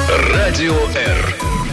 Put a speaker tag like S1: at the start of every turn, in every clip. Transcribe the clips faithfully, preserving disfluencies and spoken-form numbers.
S1: Радио Р.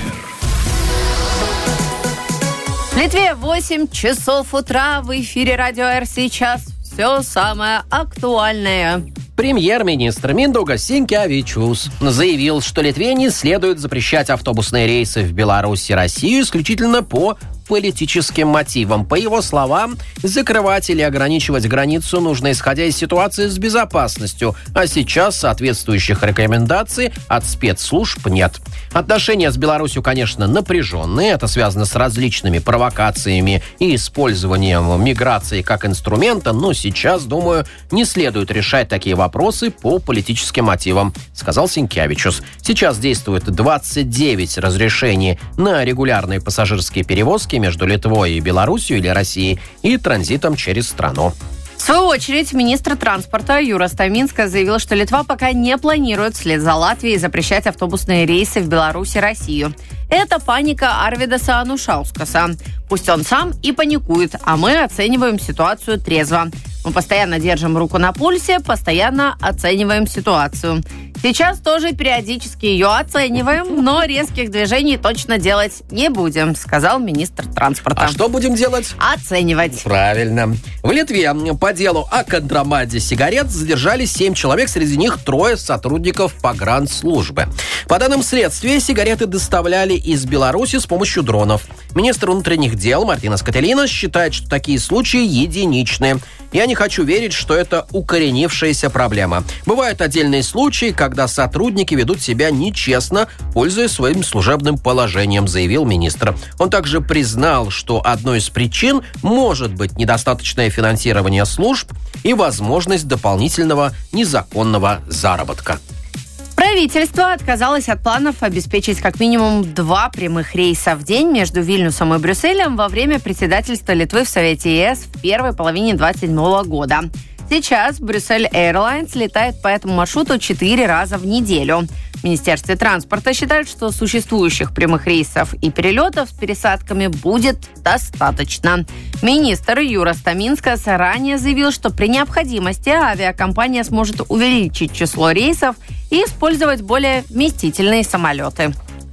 S2: В Литве восемь часов утра. В эфире Радио Р сейчас все самое актуальное.
S3: Премьер-министр Миндаугас Синкевичус заявил, что Литве не следует запрещать автобусные рейсы в Беларусь и Россию исключительно по политическим мотивам. По его словам, закрывать или ограничивать границу нужно, исходя из ситуации с безопасностью, а сейчас соответствующих рекомендаций от спецслужб нет. Отношения с Беларусью, конечно, напряженные. Это связано с различными провокациями и использованием миграции как инструмента, но сейчас, думаю, не следует решать такие вопросы по политическим мотивам, сказал Синкевичус. Сейчас действует двадцать девять разрешений на регулярные пассажирские перевозки между Литвой и Беларусью или Россией и транзитом через страну.
S2: В свою очередь, министр транспорта Юрас Таминскас заявил, что Литва пока не планирует вслед за Латвией запрещать автобусные рейсы в Беларусь и Россию. Это паника Арвидаса Анушаускаса. Пусть он сам и паникует, а мы оцениваем ситуацию трезво. Мы постоянно держим руку на пульсе, постоянно оцениваем ситуацию. Сейчас тоже периодически ее оцениваем, но резких движений точно делать не будем, сказал министр транспорта.
S3: А что будем делать?
S2: Оценивать.
S3: Правильно. В Литве по делу о контрабанде сигарет задержали семь человек, среди них трое сотрудников погранслужбы. По данным следствия, сигареты доставляли из Беларуси с помощью дронов. Министр внутренних дел Мартинас Кателинас считает, что такие случаи единичны. Я не хочу верить, что это укоренившаяся проблема. Бывают отдельные случаи, когда сотрудники ведут себя нечестно, пользуясь своим служебным положением, заявил министр. Он также признал, что одной из причин может быть недостаточное финансирование служб и возможность дополнительного незаконного заработка.
S2: Правительство отказалось от планов обеспечить как минимум два прямых рейса в день между Вильнюсом и Брюсселем во время председательства Литвы в Совете ЕС в первой половине двадцать седьмого года. Сейчас Брюссель Airlines летает по этому маршруту четыре раза в неделю. В Министерстве транспорта считают, что существующих прямых рейсов и перелетов с пересадками будет достаточно. Министр Юрас Таминскас ранее заявил, что при необходимости авиакомпания сможет увеличить число рейсов и использовать более вместительные самолеты.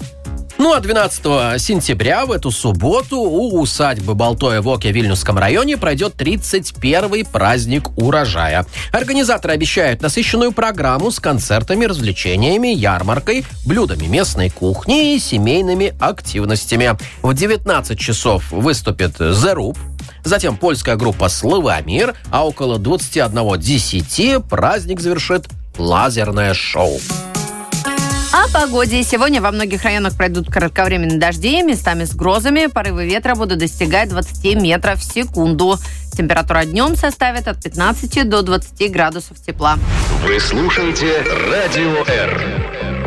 S3: Ну а двенадцатого сентября в эту субботу у усадьбы Балтоя в Оке в Вильнюсском районе пройдет тридцать первый праздник урожая. Организаторы обещают насыщенную программу с концертами, развлечениями, ярмаркой, блюдами местной кухни и семейными активностями. В девятнадцать часов выступит The Rub, затем польская группа Славомир, а около двадцать один десять праздник завершит лазерное шоу.
S2: О погоде. Сегодня во многих районах пройдут кратковременные дожди, местами с грозами. Порывы ветра будут достигать двадцать метров в секунду. Температура днем составит от пятнадцати до двадцати градусов тепла.
S1: Вы слушаете Радио Р.